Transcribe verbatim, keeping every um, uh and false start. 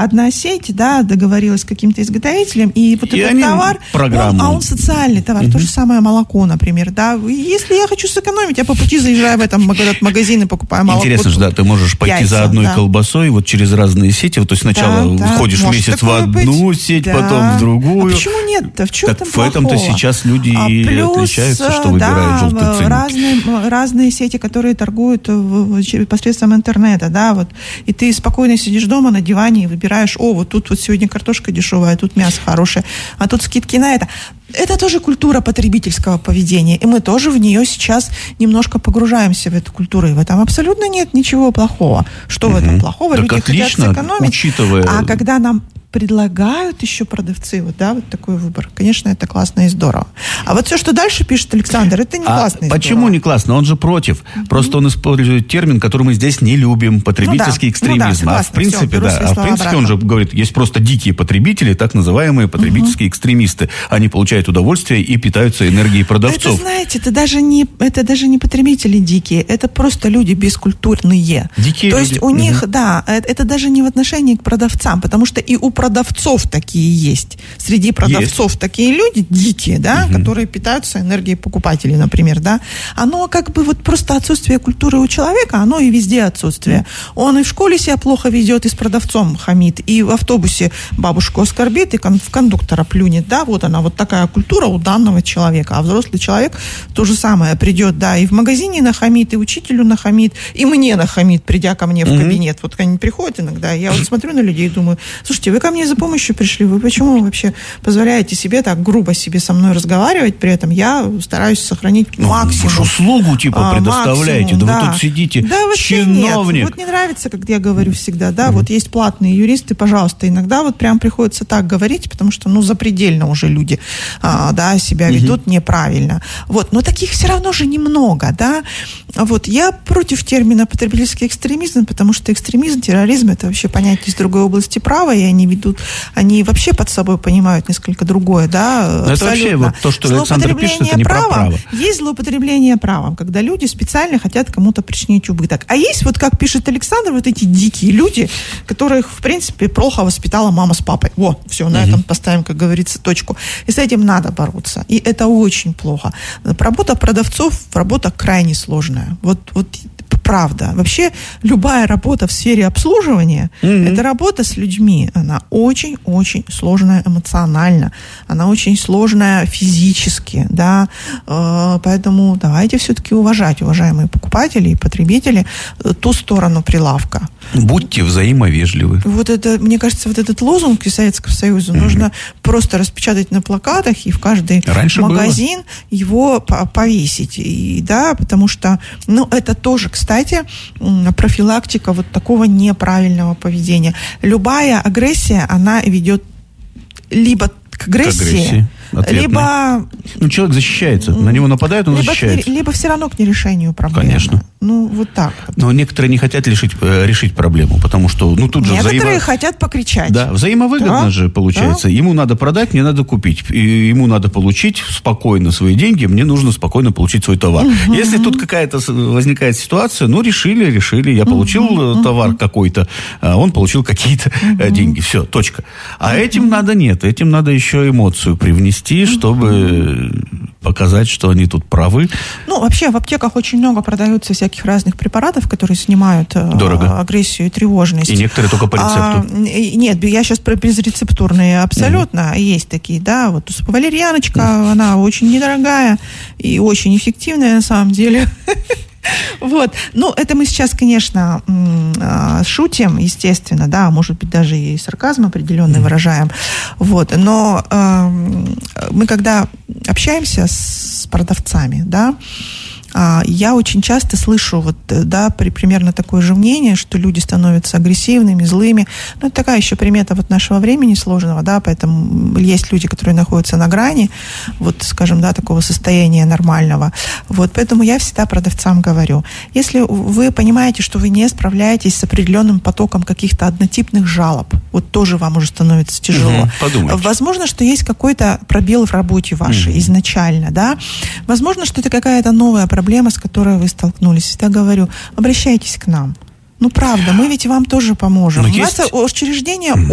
одна сеть, да, договорилась с каким-то изготовителем, и вот и этот товар, он, а он социальный товар, угу. то же самое молоко, например, да. Если я хочу сэкономить, я по пути заезжаю в этом, этот магазин и покупаю молоко. Интересно же, да, ты можешь пойти яйца, за одной да. колбасой вот через разные сети, вот, то есть сначала да, входишь да, месяц в одну быть. сеть, да. потом в другую. А почему нет-то? В чем так там в плохого? этом-то сейчас люди а и плюс, отличаются, что выбирают да, желтый ценник. Разные, разные сети, которые торгуют посредством интернета, да, вот, и ты спокойно сидишь дома на диване и выбираешь, о, вот тут вот сегодня картошка дешевая, а тут мясо хорошее, а тут скидки на это. Это тоже культура потребительского поведения, и мы тоже в нее сейчас немножко погружаемся в эту культуру, и в этом абсолютно нет ничего плохого. Что угу. в этом плохого? Так люди отлично, хотят сэкономить, учитывая... а когда нам предлагают еще продавцы, вот, да, вот такой выбор. Конечно, это классно и здорово. А вот все, что дальше пишет Александр, это не а классно и почему здорово. не классно? Он же против. Mm-hmm. Просто он использует термин, который мы здесь не любим, потребительский ну, да. экстремизм. Ну, да, согласна, а в принципе, все, да, а в принципе он же говорит, есть просто дикие потребители, так называемые потребительские mm-hmm. экстремисты. Они получают удовольствие и питаются энергией продавцов. Это, знаете, это даже не, это даже не потребители дикие, это просто люди бескультурные. Дикие То люди. есть у mm-hmm. них, да, это, это даже не в отношении к продавцам, потому что и у продавцов такие есть. Среди продавцов есть. Такие люди дикие, да, угу. которые питаются энергией покупателей, например, да. Оно как бы вот просто отсутствие культуры у человека, оно и везде отсутствие. Он и в школе себя плохо ведет, и с продавцом хамит, и в автобусе бабушку оскорбит, и кон- в кондуктора плюнет, да, вот она, вот такая культура у данного человека. А взрослый человек то же самое придет, да, и в магазине нахамит, и учителю нахамит, и мне нахамит, придя ко мне в угу. кабинет. Вот они приходят иногда, я вот смотрю на людей и думаю, слушайте, вы ко мне за помощью пришли, вы почему вообще позволяете себе так грубо себе со мной разговаривать, при этом я стараюсь сохранить ну, максимум. Вы же услугу типа а, предоставляете, максимум, да, да вы тут сидите, да, чиновник. Нет. Вот не нравится, как я говорю всегда, да, mm-hmm. вот есть платные юристы, пожалуйста, иногда вот прям приходится так говорить, потому что, ну, запредельно уже люди, а, да, себя mm-hmm. ведут неправильно. Вот, но таких все равно же немного, да. Вот, я против термина потребительский экстремизм, потому что экстремизм, терроризм, это вообще понятие из другой области права, и они ведут, они вообще под собой понимают несколько другое, да, это вообще вот то, что Александр пишет, это не правом, про право. Есть злоупотребление правом, когда люди специально хотят кому-то причинить убыток. А есть, вот как пишет Александр, вот эти дикие люди, которых, в принципе, плохо воспитала мама с папой. Во, все, на угу. этом поставим, как говорится, точку. И с этим надо бороться. И это очень плохо. Работа продавцов, работа крайне сложная. Вот, вот правда. Вообще, любая работа в сфере обслуживания, mm-hmm. это работа с людьми. Она очень-очень сложная эмоционально. Она очень сложная физически, да. Поэтому давайте все-таки уважать, уважаемые покупатели и потребители, ту сторону прилавка. Будьте взаимовежливы. Вот это, мне кажется, вот этот лозунг из Советского Союза mm-hmm. нужно просто распечатать на плакатах и в каждый Раньше магазин было. Его повесить. И, да, потому что, ну, это тоже, кстати, Кстати, профилактика вот такого неправильного поведения. Любая агрессия, она ведет либо к агрессии, к агрессии. Ответной. Либо... Ну, человек защищается. На него нападают, он либо защищается. К, либо все равно к нерешению проблемы. Конечно. Ну, вот так вот. Но некоторые не хотят решить, решить проблему, потому что, ну, тут же некоторые взаимо... хотят покричать. Да, взаимовыгодно да? же получается. Да? Ему надо продать, мне надо купить. И ему надо получить спокойно свои деньги, мне нужно спокойно получить свой товар. Угу. Если тут какая-то возникает ситуация, ну, решили, решили. Я получил угу. товар угу. какой-то, а он получил какие-то угу. деньги. Все, точка. А угу. этим надо нет. Этим надо еще эмоцию привнести, чтобы показать, что они тут правы. Ну, вообще в аптеках очень много продается всяких разных препаратов, которые снимают Дорого. агрессию и тревожность. И некоторые только по рецепту. А, нет, я сейчас про безрецептурные абсолютно. Угу. Есть такие, да. Вот валерьяночка, угу. она очень недорогая и очень эффективная на самом деле. Вот. Ну, это мы сейчас, конечно, шутим, естественно, да, может быть, даже и сарказм определенный mm. выражаем. Вот. Но э, мы, когда общаемся с продавцами, да, я очень часто слышу вот, да, при, примерно такое же мнение, что люди становятся агрессивными, злыми. Ну, это такая еще примета вот нашего времени сложного, да, поэтому есть люди, которые находятся на грани, вот, скажем, да, такого состояния нормального. Вот, поэтому я всегда продавцам говорю, если вы понимаете, что вы не справляетесь с определенным потоком каких-то однотипных жалоб, вот тоже вам уже становится тяжело. Угу, возможно, что есть какой-то пробел в работе вашей угу. изначально, да. Возможно, что это какая-то новая проблема, проблема, с которой вы столкнулись. Всегда говорю, обращайтесь к нам. Ну, правда, мы ведь вам тоже поможем. Но У есть... нас учреждение